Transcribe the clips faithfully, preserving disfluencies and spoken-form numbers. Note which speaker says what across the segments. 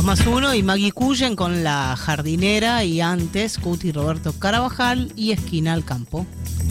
Speaker 1: más uno y Maggie Cullen con La jardinera y antes Cuti Roberto Carabajal y Esquina al campo.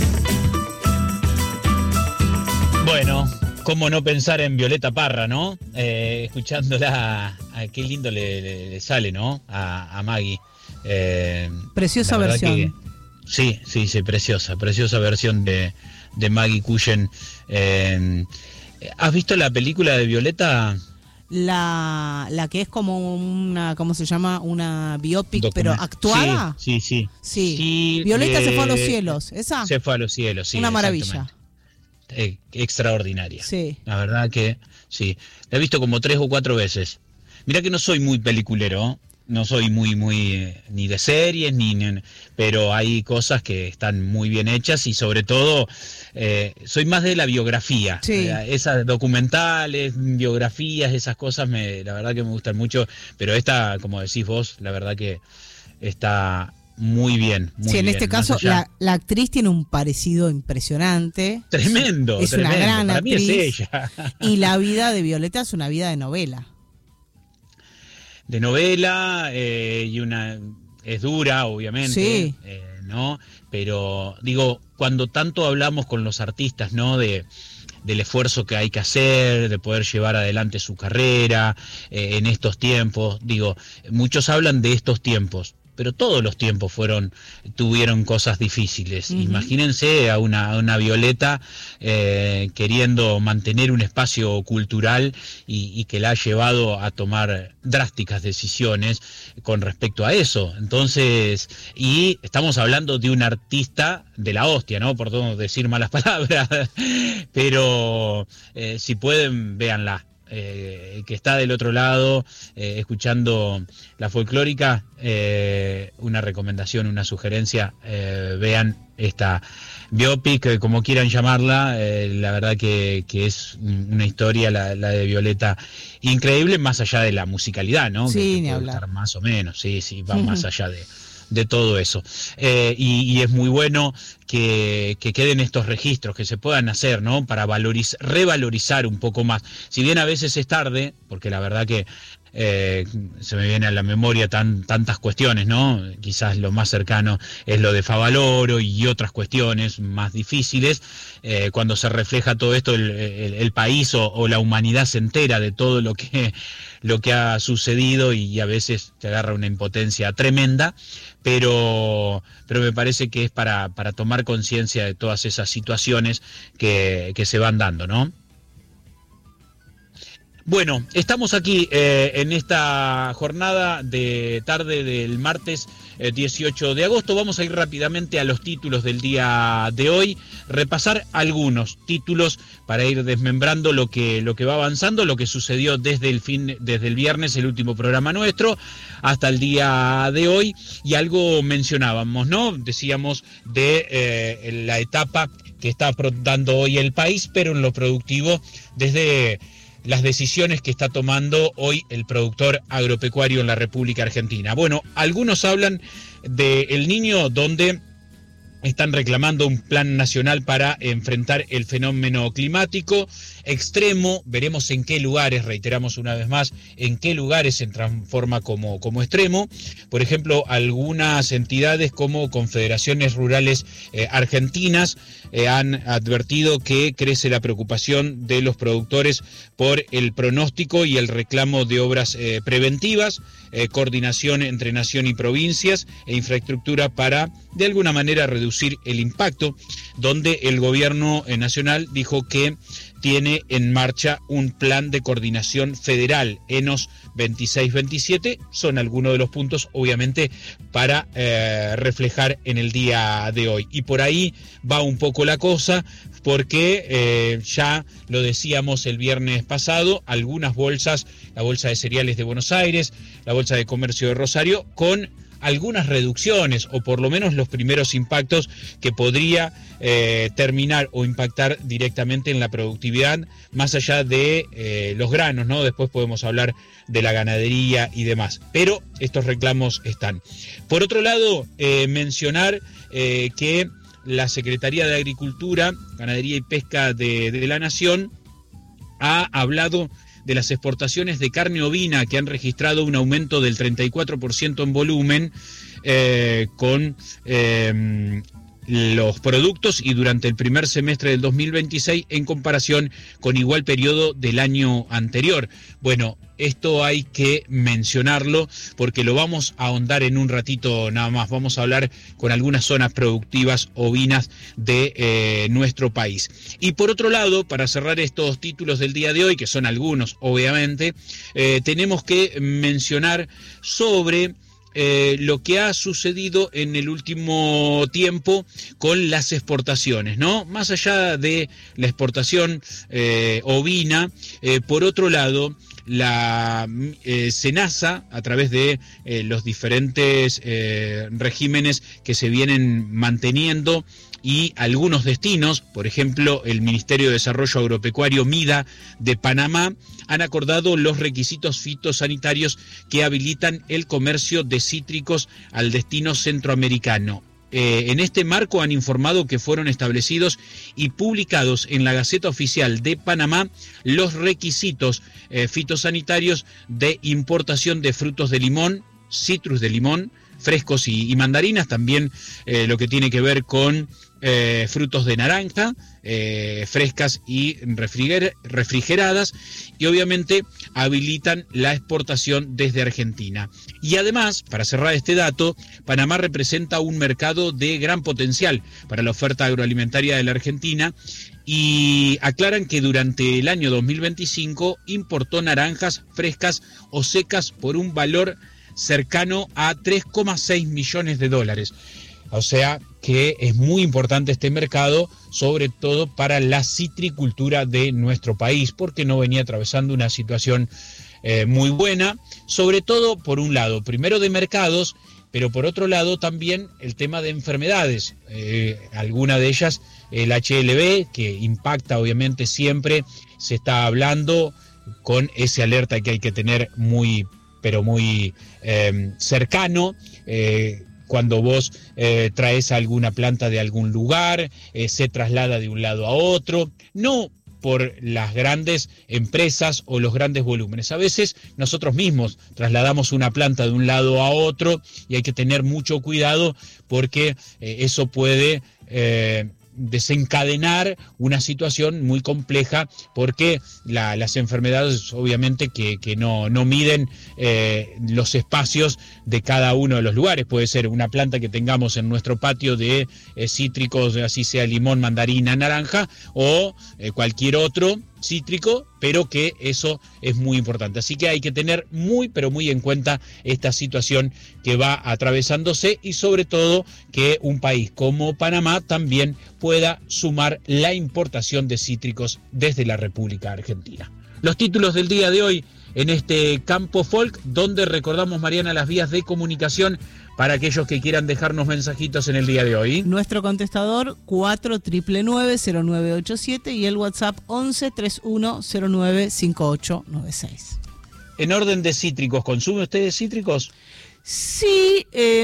Speaker 2: Bueno, cómo no pensar en Violeta Parra, ¿no? Eh, escuchándola, a, qué lindo le, le, le sale, ¿no? A, a Maggie. Eh,
Speaker 1: Preciosa versión.
Speaker 2: Que, sí, sí, sí, preciosa, preciosa versión de, de Maggie Cullen. Eh, ¿Has visto la película de Violeta?
Speaker 1: La, la que es como una, ¿cómo se llama? Una biopic, Document- pero actuada.
Speaker 2: Sí, sí, sí.
Speaker 1: Sí.
Speaker 2: sí
Speaker 1: Violeta
Speaker 2: eh,
Speaker 1: se fue a los cielos, ¿esa?
Speaker 2: Se fue a los cielos, sí.
Speaker 1: Una maravilla.
Speaker 2: Eh, extraordinaria.
Speaker 1: Sí.
Speaker 2: La verdad que sí. La he visto como tres o cuatro veces. Mirá que no soy muy peliculero, no soy muy, muy, eh, ni de series, ni, ni, pero hay cosas que están muy bien hechas y sobre todo eh, soy más de la biografía.
Speaker 1: Sí.
Speaker 2: Eh, esas documentales, biografías, esas cosas, me, la verdad que me gustan mucho, pero esta, como decís vos, la verdad que está muy bien. Muy
Speaker 1: sí, en
Speaker 2: bien,
Speaker 1: este caso la, la actriz tiene un parecido impresionante.
Speaker 2: Tremendo,
Speaker 1: es
Speaker 2: tremendo.
Speaker 1: Una gran
Speaker 2: Para
Speaker 1: actriz.
Speaker 2: mí es ella.
Speaker 1: Y la vida de Violeta es una vida de novela.
Speaker 2: De novela eh, y una es dura, obviamente,
Speaker 1: sí.
Speaker 2: eh, ¿no? Pero digo, cuando tanto hablamos con los artistas, ¿no? De del esfuerzo que hay que hacer, de poder llevar adelante su carrera eh, en estos tiempos. Digo, muchos hablan de estos tiempos, pero todos los tiempos fueron, tuvieron cosas difíciles. Uh-huh. Imagínense a una, a una Violeta eh, queriendo mantener un espacio cultural y, y que la ha llevado a tomar drásticas decisiones con respecto a eso. Entonces, y estamos hablando de un artista de la hostia, ¿no? Por no decir malas palabras, pero eh, si pueden, véanla. Eh, que está del otro lado eh, escuchando la folclórica, eh, una recomendación, una sugerencia, eh, vean esta biopic, como quieran llamarla, eh, la verdad que, que es una historia, la, la de Violeta, increíble, más allá de la musicalidad, ¿no?
Speaker 1: Sí,
Speaker 2: que, que
Speaker 1: ni
Speaker 2: puede
Speaker 1: hablar.
Speaker 2: Estar más o menos, sí, sí, va más allá de... de todo eso. Eh, y, y es muy bueno que, que queden estos registros, que se puedan hacer, ¿no? Para valoriz- revalorizar un poco más. Si bien a veces es tarde, porque la verdad que eh, se me viene a la memoria tan, tantas cuestiones, ¿no? Quizás lo más cercano es lo de Favaloro y otras cuestiones más difíciles. Eh, cuando se refleja todo esto, el, el, el país o, o la humanidad se entera de todo lo que, lo que ha sucedido y a veces te agarra una impotencia tremenda. Pero, pero me parece que es para, para tomar conciencia de todas esas situaciones que, que se van dando, ¿no? Bueno, estamos aquí eh, en esta jornada de tarde del martes eh, dieciocho de agosto. Vamos a ir rápidamente a los títulos del día de hoy, repasar algunos títulos para ir desmembrando lo que, lo que va avanzando, lo que sucedió desde el fin, desde el viernes, el último programa nuestro, hasta el día de hoy. Y algo mencionábamos, ¿no? Decíamos de eh, la etapa que está dando hoy el país, pero en lo productivo desde las decisiones que está tomando hoy el productor agropecuario en la República Argentina. Bueno, algunos hablan de El Niño, donde están reclamando un plan nacional para enfrentar el fenómeno climático extremo. Veremos en qué lugares, reiteramos una vez más, en qué lugares se transforma como, como extremo. Por ejemplo, algunas entidades como Confederaciones Rurales eh, Argentinas eh, han advertido que crece la preocupación de los productores por el pronóstico y el reclamo de obras eh, preventivas, eh, coordinación entre nación y provincias e infraestructura para, de alguna manera, reducir el impacto, donde el gobierno nacional dijo que tiene en marcha un plan de coordinación federal, ENOS veintiséis veintisiete, son algunos de los puntos, obviamente, para eh, reflejar en el día de hoy. Y por ahí va un poco la cosa, porque eh, ya lo decíamos el viernes pasado, algunas bolsas, la bolsa de cereales de Buenos Aires, la bolsa de comercio de Rosario, con algunas reducciones o por lo menos los primeros impactos que podría eh, terminar o impactar directamente en la productividad, más allá de eh, los granos, ¿no? Después podemos hablar de la ganadería y demás, pero estos reclamos están. Por otro lado, eh, mencionar eh, que la Secretaría de Agricultura, Ganadería y Pesca de, de la Nación ha hablado de las exportaciones de carne ovina, que han registrado un aumento del treinta y cuatro por ciento en volumen, eh, con eh, los productos y durante el primer semestre del dos mil veintiséis en comparación con igual periodo del año anterior. Bueno, esto hay que mencionarlo porque lo vamos a ahondar en un ratito nada más. Vamos a hablar con algunas zonas productivas ovinas de eh, nuestro país. Y por otro lado, para cerrar estos títulos del día de hoy, que son algunos obviamente, eh, tenemos que mencionar sobre Eh, lo que ha sucedido en el último tiempo con las exportaciones, ¿no? Más allá de la exportación eh, ovina, eh, por otro lado, la eh, SENASA, a través de eh, los diferentes eh, regímenes que se vienen manteniendo, y algunos destinos, por ejemplo, el Ministerio de Desarrollo Agropecuario MIDA de Panamá, han acordado los requisitos fitosanitarios que habilitan el comercio de cítricos al destino centroamericano. Eh, en este marco han informado que fueron establecidos y publicados en la Gaceta Oficial de Panamá los requisitos eh, fitosanitarios de importación de frutos de limón, citrus de limón, frescos y, y mandarinas, también eh, lo que tiene que ver con eh, frutos de naranja, eh, frescas y refriger, refrigeradas, y obviamente habilitan la exportación desde Argentina. Y además, para cerrar este dato, Panamá representa un mercado de gran potencial para la oferta agroalimentaria de la Argentina, y aclaran que durante el año dos mil veinticinco importó naranjas frescas o secas por un valor cercano a tres coma seis millones de dólares. O sea que es muy importante este mercado, sobre todo para la citricultura de nuestro país, porque no venía atravesando una situación eh, muy buena, sobre todo por un lado, primero de mercados, pero por otro lado también el tema de enfermedades, eh, alguna de ellas el H L V, que impacta obviamente siempre, se está hablando con ese alerta que hay que tener muy, pero muy eh, cercano, eh, cuando vos eh, traes alguna planta de algún lugar, eh, se traslada de un lado a otro, no por las grandes empresas o los grandes volúmenes. A veces nosotros mismos trasladamos una planta de un lado a otro y hay que tener mucho cuidado porque eh, eso puede Eh, desencadenar una situación muy compleja, porque la, las enfermedades obviamente que, que no, no miden eh, los espacios de cada uno de los lugares. Puede ser una planta que tengamos en nuestro patio de eh, cítricos, así sea limón, mandarina, naranja, o eh, cualquier otro cítrico, pero que eso es muy importante. Así que hay que tener muy, pero muy en cuenta esta situación que va atravesándose, y sobre todo que un país como Panamá también pueda sumar la importación de cítricos desde la República Argentina. Los títulos del día de hoy en este Campo Folk, donde recordamos, Mariana, las vías de comunicación para aquellos que quieran dejarnos mensajitos en el día de hoy.
Speaker 1: Nuestro contestador cuatro nueve nueve cero nueve ocho siete y el WhatsApp once treinta y uno cero nueve cinco ocho nueve seis.
Speaker 2: En orden de cítricos, ¿consume ustedes cítricos?
Speaker 1: Sí, eh,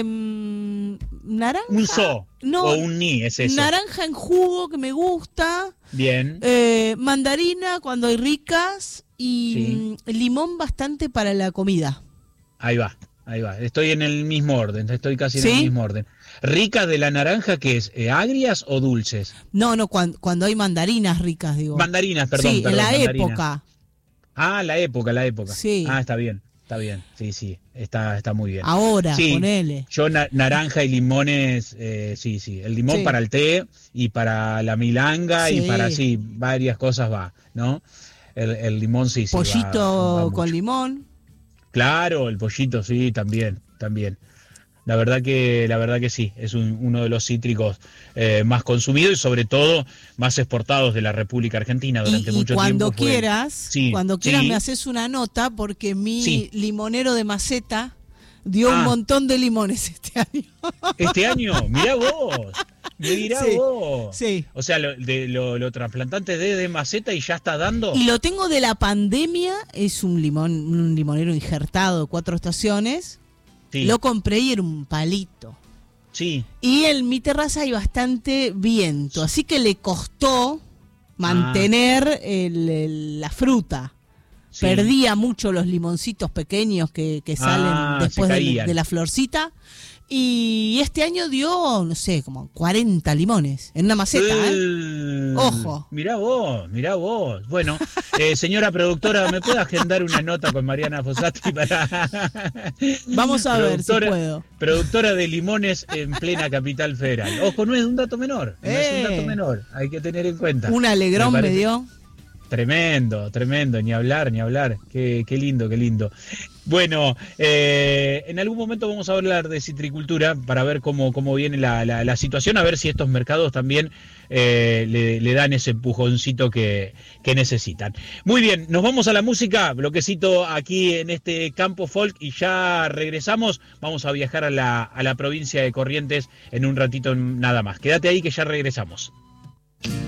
Speaker 1: naranja.
Speaker 2: Un so
Speaker 1: no,
Speaker 2: o un ni, es eso.
Speaker 1: Naranja en jugo, que me gusta.
Speaker 2: Bien.
Speaker 1: Eh, mandarina cuando hay ricas, y
Speaker 2: Sí.
Speaker 1: limón bastante para la comida.
Speaker 2: Ahí va, ahí va. Estoy en el mismo orden, estoy casi en
Speaker 1: ¿Sí?
Speaker 2: el mismo orden. ¿Ricas de la naranja qué es? Eh, ¿Agrias o dulces?
Speaker 1: No, no, cuando, cuando hay mandarinas ricas, digo.
Speaker 2: Mandarinas, perdón.
Speaker 1: Sí,
Speaker 2: perdón,
Speaker 1: en la
Speaker 2: mandarinas.
Speaker 1: época.
Speaker 2: Ah, la época, la época.
Speaker 1: Sí.
Speaker 2: Ah, está bien, está bien. Sí, sí, está, está muy bien.
Speaker 1: Ahora,
Speaker 2: Sí,
Speaker 1: ponele.
Speaker 2: yo na- naranja y limones, eh, sí, sí. El limón
Speaker 1: Sí.
Speaker 2: para el té y para la milanga
Speaker 1: Sí.
Speaker 2: y para, sí, varias cosas va, ¿no? El, el limón sí, sí. va-
Speaker 1: Pollito
Speaker 2: va
Speaker 1: con
Speaker 2: mucho.
Speaker 1: limón.
Speaker 2: Claro, el pollito, sí, también, también. La verdad que, la verdad que sí, es un- uno de los cítricos eh, más consumidos y sobre todo más exportados de la República Argentina durante
Speaker 1: Y, y
Speaker 2: mucho
Speaker 1: cuando
Speaker 2: tiempo. fue-
Speaker 1: quieras,
Speaker 2: Sí,
Speaker 1: cuando quieras
Speaker 2: sí.
Speaker 1: me haces una nota, porque mi
Speaker 2: Sí.
Speaker 1: limonero de maceta dio
Speaker 2: Ah.
Speaker 1: un montón de limones este año.
Speaker 2: Este año, mirá vos, mirá
Speaker 1: Sí,
Speaker 2: vos.
Speaker 1: sí.
Speaker 2: O sea, lo, de, lo, lo trasplantante de, de maceta y ya está dando.
Speaker 1: Y lo tengo de la pandemia, es un limón, un limonero injertado, cuatro estaciones.
Speaker 2: Sí,
Speaker 1: Lo compré y era un palito.
Speaker 2: sí.
Speaker 1: Y en mi terraza hay bastante viento, así que le costó mantener el- el- la fruta.
Speaker 2: Sí.
Speaker 1: Perdía mucho los limoncitos pequeños que, que salen
Speaker 2: Ah,
Speaker 1: después
Speaker 2: se
Speaker 1: de,
Speaker 2: caían.
Speaker 1: de la florcita. Y este año dio, no sé, como cuarenta limones en una maceta, ¿eh?
Speaker 2: Eh,
Speaker 1: Ojo.
Speaker 2: Mirá vos, mirá vos. Bueno, eh, señora productora, ¿me puede agendar una nota con Mariana Fossati para...
Speaker 1: Vamos a ver si
Speaker 2: Productora-
Speaker 1: puedo.
Speaker 2: Productora de limones en plena capital federal. Ojo, no es un dato menor, no es un
Speaker 1: Eh.
Speaker 2: dato menor, hay que tener en cuenta.
Speaker 1: Un alegrón
Speaker 2: Me
Speaker 1: me,
Speaker 2: parece-
Speaker 1: dio.
Speaker 2: Tremendo, tremendo, ni hablar, ni hablar. Qué, qué lindo, qué lindo. Bueno, eh, en algún momento vamos a hablar de citricultura para ver cómo, cómo viene la, la, la situación, a ver si estos mercados también eh, le, le dan ese empujoncito que, que necesitan. Muy bien, nos vamos a la música, bloquecito aquí en este campo folk y ya regresamos. Vamos a viajar a la, a la provincia de Corrientes en un ratito nada más. Quédate ahí que ya regresamos.